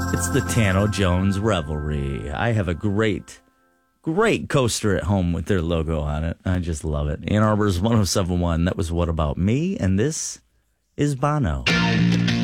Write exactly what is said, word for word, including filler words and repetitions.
It's the Tano Jones Revelry. I have a great, great coaster at home with their logo on it. I just love it. Ann Arbor's one oh seven point one. That was What About Me? And this is Bono.